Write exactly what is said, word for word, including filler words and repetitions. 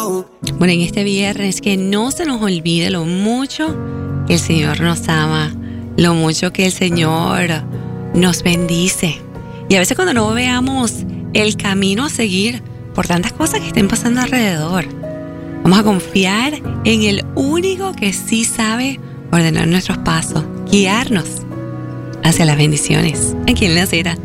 Bueno, en este viernes que no se nos olvide lo mucho que el Señor nos ama, lo mucho que el Señor nos bendice. Y a veces cuando no veamos el camino a seguir por tantas cosas que estén pasando alrededor, vamos a confiar en el único que sí sabe ordenar nuestros pasos, guiarnos hacia las bendiciones. Aquí en La Cera,